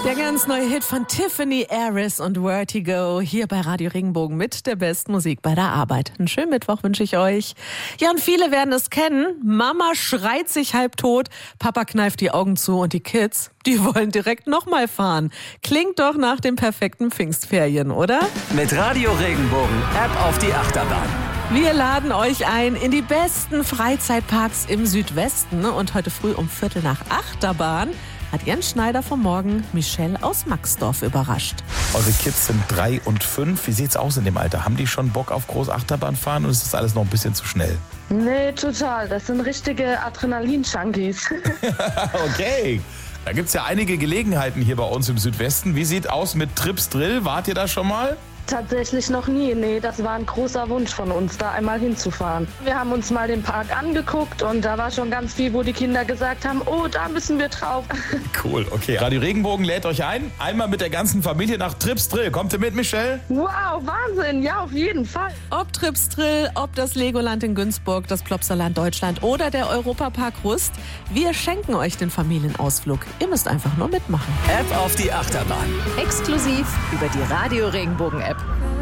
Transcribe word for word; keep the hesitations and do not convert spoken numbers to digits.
Der ganz neue Hit von Tiffany Harris und Vertigo hier bei Radio Regenbogen mit der besten Musik bei der Arbeit. Einen schönen Mittwoch wünsche ich euch. Ja, und viele werden es kennen. Mama schreit sich halb tot, Papa kneift die Augen zu und die Kids, die wollen direkt nochmal fahren. Klingt doch nach den perfekten Pfingstferien, oder? Mit Radio Regenbogen, App auf die Achterbahn. Wir laden euch ein in die besten Freizeitparks im Südwesten. Und heute früh um Viertel nach Achterbahn hat Jens Schneider vom Morgen Michelle aus Maxdorf überrascht. Eure Kids sind drei und fünf. Wie sieht's aus in dem Alter? Haben die schon Bock auf Großachterbahn fahren oder ist das alles noch ein bisschen zu schnell? Nee, total. Das sind richtige Adrenalin-Junkies. Okay. Da gibt's ja einige Gelegenheiten hier bei uns im Südwesten. Wie sieht aus mit Trips Drill? Wart ihr da schon mal? Tatsächlich noch nie. Nee, das war ein großer Wunsch von uns, da einmal hinzufahren. Wir haben uns mal den Park angeguckt und da war schon ganz viel, wo die Kinder gesagt haben, oh, da müssen wir drauf. Cool, okay. Radio Regenbogen lädt euch ein. Einmal mit der ganzen Familie nach Trips Drill. Kommt ihr mit, Michelle? Wow, Wahnsinn. Ja, auf jeden Fall. Ob Trips Drill, ob das Legoland in Günzburg, das Plopsaland Deutschland oder der Europapark Rust, wir schenken euch den Familienausflug. Ihr müsst einfach nur mitmachen. App auf die Achterbahn. Exklusiv über die Radio Regenbogen App.